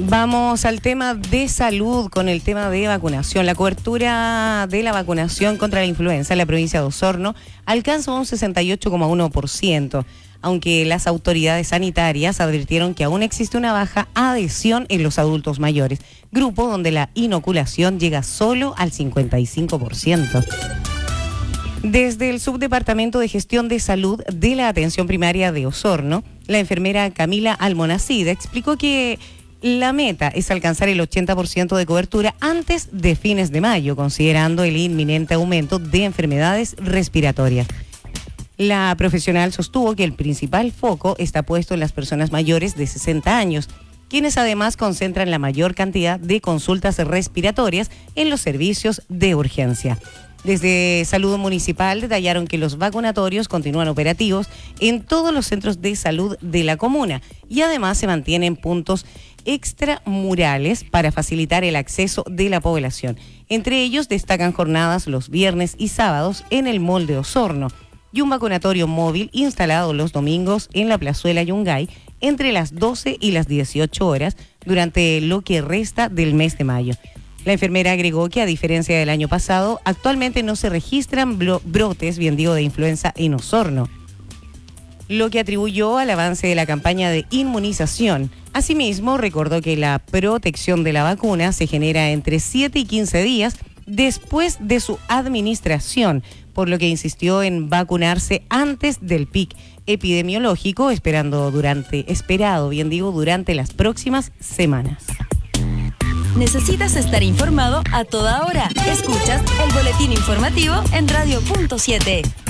Vamos al tema de salud con el tema de vacunación. La cobertura de la vacunación contra la influenza en la provincia de Osorno alcanza un 68,1%, aunque las autoridades sanitarias advirtieron que aún existe una baja adhesión en los adultos mayores, grupo donde la inoculación llega solo al 55%. Desde el Subdepartamento de Gestión de Salud de la Atención Primaria de Osorno, la enfermera Camila Almonacida explicó que la meta es alcanzar el 80% de cobertura antes de fines de mayo, considerando el inminente aumento de enfermedades respiratorias. La profesional sostuvo que el principal foco está puesto en las personas mayores de 60 años, quienes además concentran la mayor cantidad de consultas respiratorias en los servicios de urgencia. Desde Salud Municipal detallaron que los vacunatorios continúan operativos en todos los centros de salud de la comuna y además se mantienen puntos extramurales para facilitar el acceso de la población. Entre ellos destacan jornadas los viernes y sábados en el Mall de Osorno y un vacunatorio móvil instalado los domingos en la Plazuela Yungay entre las 12 y las 18 horas durante lo que resta del mes de mayo. La enfermera agregó que, a diferencia del año pasado, actualmente no se registran brotes, de influenza en Osorno, lo que atribuyó al avance de la campaña de inmunización. Asimismo, recordó que la protección de la vacuna se genera entre 7 y 15 días después de su administración, por lo que insistió en vacunarse antes del pic epidemiológico, esperado durante las próximas semanas. ¿Necesitas estar informado a toda hora? Escuchas el boletín informativo en Radio.7.